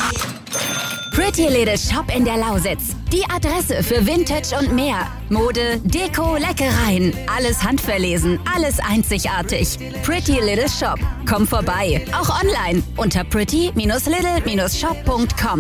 Pretty Little Shop in der Lausitz. Die Adresse für Vintage und mehr. Mode, Deko, Leckereien. Alles handverlesen, alles einzigartig. Pretty Little Shop. Komm vorbei. Auch online unter pretty-little-shop.com.